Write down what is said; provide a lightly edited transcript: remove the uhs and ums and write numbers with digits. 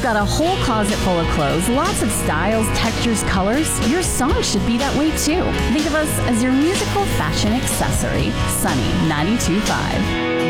You've got a whole closet full of clothes, lots of styles, textures, colors. Your song should be that way too. Think of us as your musical fashion accessory. Sunny 92.5.